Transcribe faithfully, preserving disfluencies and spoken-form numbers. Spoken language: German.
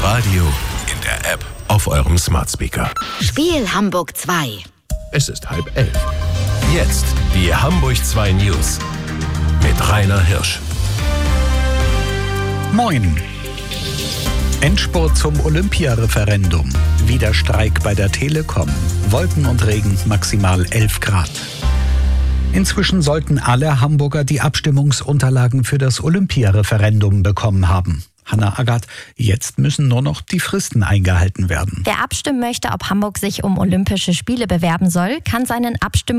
Radio, in der App, auf eurem Smart Speaker. Spiel Hamburg zwei. Es ist halb elf. Jetzt die Hamburg zwei News mit Rainer Hirsch. Moin. Endspurt zum Olympia-Referendum. Wieder Streik bei der Telekom. Wolken und Regen, maximal elf Grad. Inzwischen sollten alle Hamburger die Abstimmungsunterlagen für das Olympia-Referendum bekommen haben. Hanna Agathe, jetzt müssen nur noch die Fristen eingehalten werden. Wer abstimmen möchte, ob Hamburg sich um Olympische Spiele bewerben soll, kann seinen Abstimmungsunterlagen